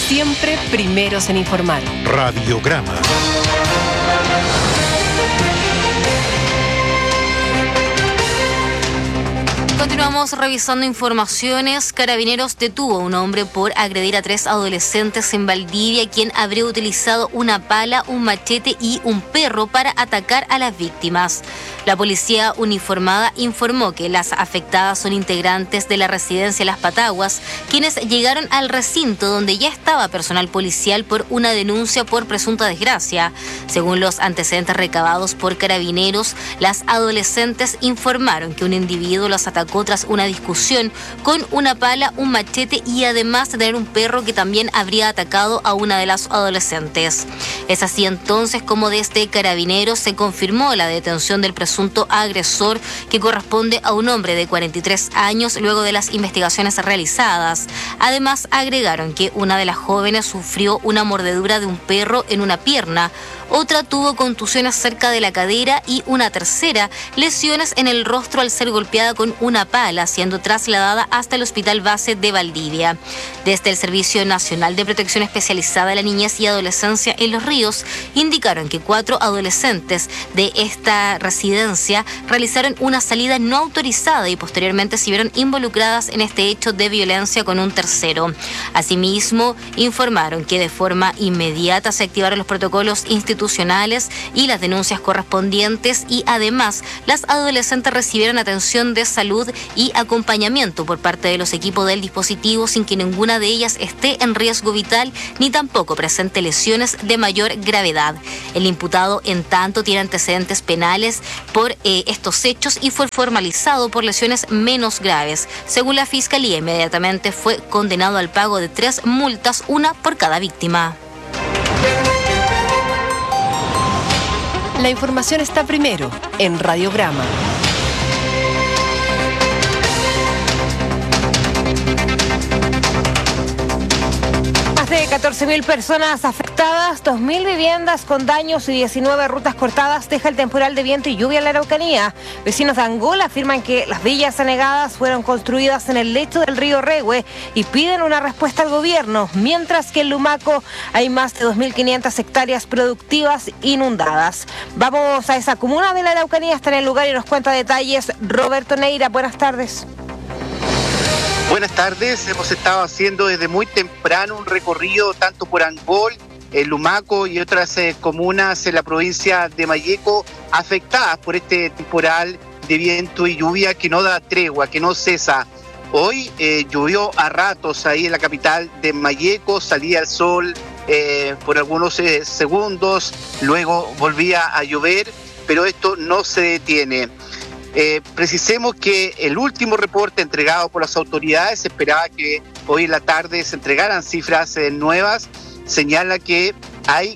Siempre primeros en informar. Radiograma. Continuamos revisando informaciones. Carabineros detuvo a un hombre por agredir a 3 adolescentes en Valdivia, quien habría utilizado una pala, un machete y un perro para atacar a las víctimas. La policía uniformada informó que las afectadas son integrantes de la residencia Las Pataguas, quienes llegaron al recinto donde ya estaba personal policial por una denuncia por presunta desgracia. Según los antecedentes recabados por Carabineros, las adolescentes informaron que un individuo las atacó tras una discusión con una pala, un machete y además de tener un perro que también habría atacado a una de las adolescentes. Es así entonces como desde Carabineros se confirmó la detención del presunto agresor, que corresponde a un hombre de 43 años luego de las investigaciones realizadas. Además agregaron que una de las jóvenes sufrió una mordedura de un perro en una pierna, otra tuvo contusiones cerca de la cadera y una tercera lesiones en el rostro al ser golpeada con una pala, siendo trasladada hasta el Hospital Base de Valdivia. Desde el Servicio Nacional de Protección Especializada de la Niñez y Adolescencia en Los Ríos indicaron que 4 adolescentes de esta residencia realizaron una salida no autorizada y posteriormente se vieron involucradas en este hecho de violencia con un tercero. Asimismo, informaron que de forma inmediata se activaron los protocolos institucionales y las denuncias correspondientes, y además las adolescentes recibieron atención de salud y acompañamiento por parte de los equipos del dispositivo sin que ninguna de ellas esté en riesgo vital ni tampoco presente lesiones de mayor gravedad. El imputado, en tanto, tiene antecedentes penales por estos hechos y fue formalizado por lesiones menos graves. Según la Fiscalía, inmediatamente fue condenado al pago de 3 multas, una por cada víctima. La información está primero en Radiograma. Más de 14.000 personas afectadas, 2.000 viviendas con daños y 19 rutas cortadas deja el temporal de viento y lluvia en la Araucanía. Vecinos de Angola afirman que las villas anegadas fueron construidas en el lecho del río Rehue y piden una respuesta al gobierno, mientras que en Lumaco hay más de 2.500 hectáreas productivas inundadas. Vamos a esa comuna de la Araucanía, está en el lugar y nos cuenta detalles Roberto Neira. Buenas tardes. Buenas tardes, hemos estado haciendo desde muy temprano un recorrido tanto por Angol, Lumaco y otras comunas en la provincia de Malleco afectadas por este temporal de viento y lluvia que no da tregua, que no cesa. Hoy llovió a ratos ahí en la capital de Malleco, salía el sol por algunos segundos, luego volvía a llover, pero esto no se detiene. Precisemos que el último reporte entregado por las autoridades, esperaba que hoy en la tarde se entregaran cifras nuevas, señala que hay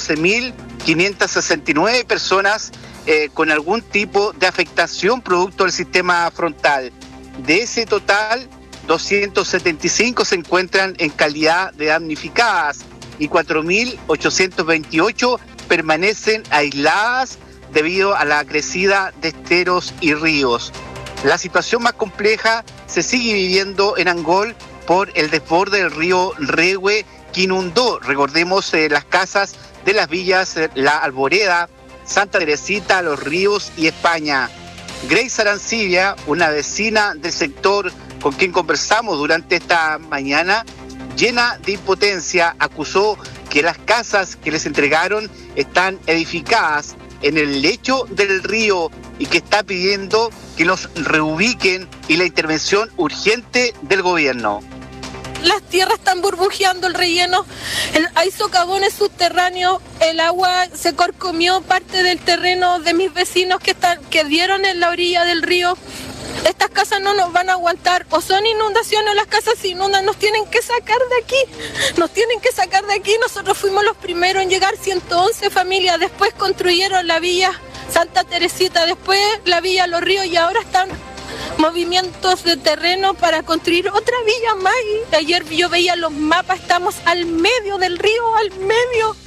14.569 personas con algún tipo de afectación producto del sistema frontal. De ese total, 275 se encuentran en calidad de damnificadas y 4.828 permanecen aisladas debido a la crecida de esteros y ríos. La situación más compleja se sigue viviendo en Angol por el desborde del río Rehue, que inundó, recordemos, las casas de las villas La Alboreda, Santa Teresita, Los Ríos y España. Grace Arancibia, una vecina del sector con quien conversamos durante esta mañana, llena de impotencia, acusó que las casas que les entregaron están edificadas en el lecho del río y que está pidiendo que los reubiquen y la intervención urgente del gobierno. Las tierras están burbujeando, el relleno, hay socavones subterráneos, el agua se carcomió parte del terreno de mis vecinos que dieron en la orilla del río. Estas casas no nos van a aguantar, o son inundaciones o las casas se inundan, nos tienen que sacar de aquí, nosotros fuimos los primeros en llegar, 111 familias, después construyeron la villa Santa Teresita, después la villa Los Ríos y ahora están movimientos de terreno para construir otra villa más. Y ayer yo veía los mapas, estamos al medio del río, al medio.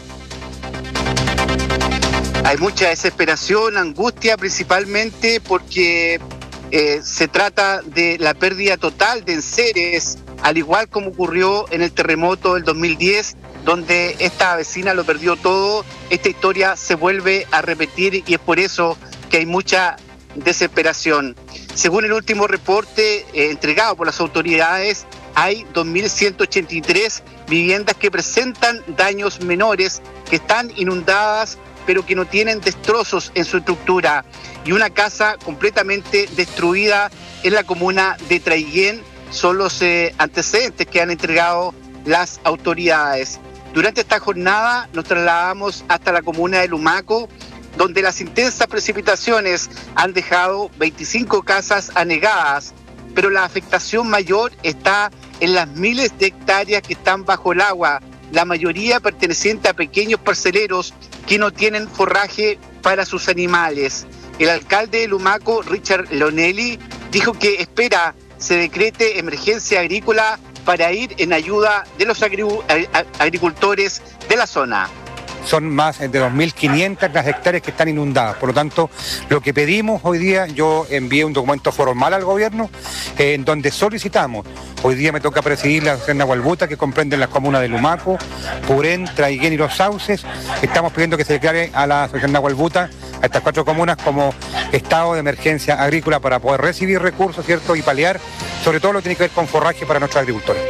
Hay mucha desesperación, angustia, principalmente porque se trata de la pérdida total de enseres al igual como ocurrió en el terremoto del 2010, donde esta vecina lo perdió todo. Esta historia se vuelve a repetir y es por eso que hay mucha desesperación. Según el último reporte entregado por las autoridades, hay 2.183 viviendas que presentan daños menores, que están inundadas, pero que no tienen destrozos en su estructura, y una casa completamente destruida en la comuna de Traiguén. Son los antecedentes que han entregado las autoridades. Durante esta jornada nos trasladamos hasta la comuna de Lumaco, donde las intensas precipitaciones han dejado 25 casas anegadas, pero la afectación mayor está en las miles de hectáreas que están bajo el agua, la mayoría perteneciente a pequeños parceleros que no tienen forraje para sus animales. El alcalde de Lumaco, Richard Lonelli, dijo que espera se decrete emergencia agrícola para ir en ayuda de los agricultores de la zona. Son más de 2.500 las hectáreas que están inundadas. Por lo tanto, lo que pedimos hoy día, yo envié un documento formal al gobierno en donde solicitamos, hoy día me toca presidir la Asociación Nahuelbuta, que comprenden las comunas de Lumaco, Purén, Traiguén y Los Sauces. Estamos pidiendo que se declare a la Asociación Nahuelbuta, a estas 4 comunas, como estado de emergencia agrícola para poder recibir recursos, ¿cierto?, y paliar sobre todo lo que tiene que ver con forraje para nuestros agricultores.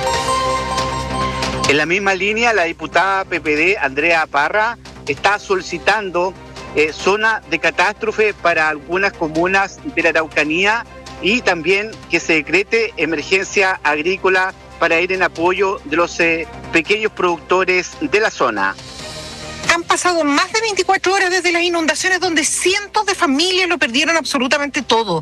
En la misma línea, la diputada PPD, Andrea Parra, está solicitando zona de catástrofe para algunas comunas de la Araucanía y también que se decrete emergencia agrícola para ir en apoyo de los pequeños productores de la zona. Han pasado más de 24 horas desde las inundaciones donde cientos de familias lo perdieron absolutamente todo.